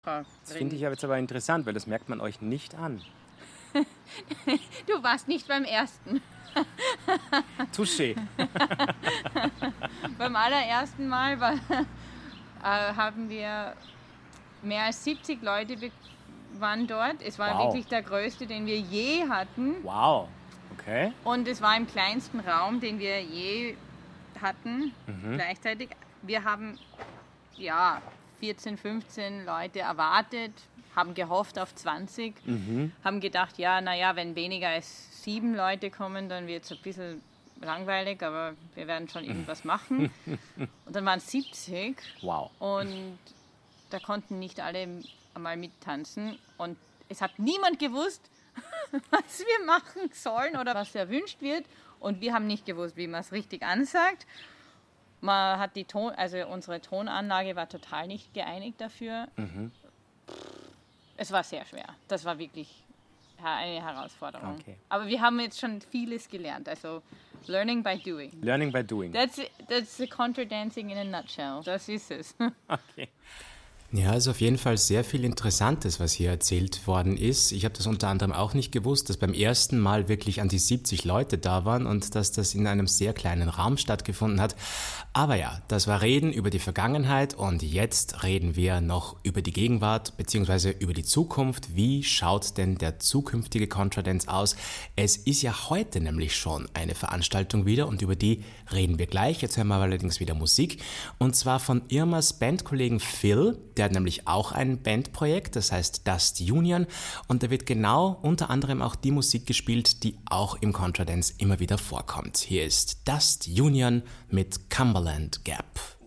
Das finde ich jetzt aber interessant, weil das merkt man euch nicht an. Du warst nicht beim ersten. Touché. Beim allerersten Mal haben wir mehr als 70 Leute waren dort. Es war wirklich der größte, den wir je hatten. Wow, okay. Und es war im kleinsten Raum, den wir je hatten, gleichzeitig. Wir haben 14, 15 Leute erwartet, haben gehofft auf 20, haben gedacht, wenn weniger als 7 Leute kommen, dann wird es ein bisschen langweilig, aber wir werden schon irgendwas machen. Und dann waren es 70. Wow. Und da konnten nicht alle einmal mittanzen. Und es hat niemand gewusst, was wir machen sollen oder was erwünscht wird. Und wir haben nicht gewusst, wie man es richtig ansagt. Man hat unsere Tonanlage war total nicht geeinigt dafür. Es war sehr schwer. Das war wirklich eine Herausforderung. Okay. Aber wir haben jetzt schon vieles gelernt. Also learning by doing. Learning by doing. That's the Contra-Dancing in a nutshell. Das ist es. Okay. Ja, also auf jeden Fall sehr viel Interessantes, was hier erzählt worden ist. Ich habe das unter anderem auch nicht gewusst, dass beim ersten Mal wirklich an die 70 Leute da waren und dass das in einem sehr kleinen Raum stattgefunden hat. Aber ja, das war Reden über die Vergangenheit und jetzt reden wir noch über die Gegenwart bzw. über die Zukunft. Wie schaut denn der zukünftige Contra-Dance aus? Es ist ja heute nämlich schon eine Veranstaltung wieder und über die reden wir gleich. Jetzt hören wir allerdings wieder Musik und zwar von Irmas Bandkollegen Phil. Der hat nämlich auch ein Bandprojekt, das heißt Dust Union und da wird genau unter anderem auch die Musik gespielt, die auch im Contra-Dance immer wieder vorkommt. Hier ist Dust Union mit Cumberland Gap.